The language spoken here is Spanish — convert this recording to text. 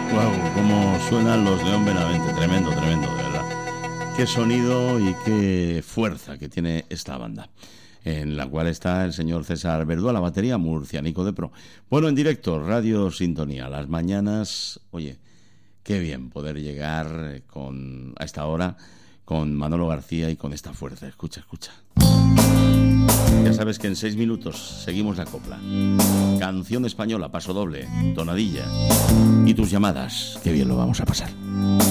Wow, cómo suenan los León Benavente, tremendo, tremendo, de verdad. Qué sonido y qué fuerza que tiene esta banda, en la cual está el señor César Verdú a la batería, murcianico de pro. Bueno, en directo, Radio Sintonía, las mañanas. Oye, qué bien poder llegar a esta hora con Manolo García y con esta fuerza. Escucha, escucha. Ya sabes que en 6 minutos seguimos la copla. Canción española, paso doble, tonadilla y tus llamadas. Qué bien lo vamos a pasar.